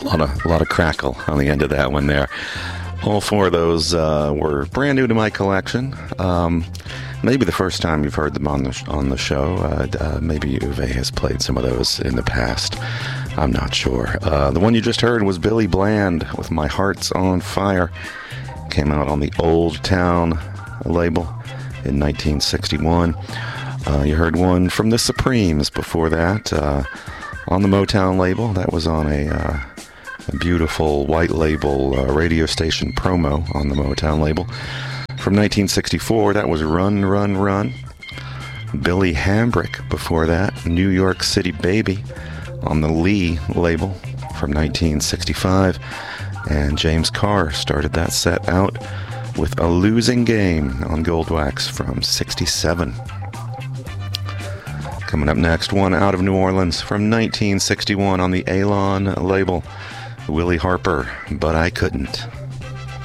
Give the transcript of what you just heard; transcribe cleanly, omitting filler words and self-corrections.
A lot of crackle on the end of that one there. All four of those were brand new to my collection. Maybe the first time you've heard them on the show. Maybe Uwe has played some of those in the past. I'm not sure. The one you just heard was Billy Bland with My Heart's on Fire. Came out on the Old Town label in 1961. You heard one from the Supremes before that on the Motown label. That was on a beautiful white label radio station promo on the Motown label. From 1964, that was Run, Run, Run. Billy Hambrick before that, New York City Baby on the Lee label from 1965. And James Carr started that set out with A Losing Game on Goldwax from 67. Coming up next, one out of New Orleans from 1961 on the Alon label, Willie Harper, But I Couldn't.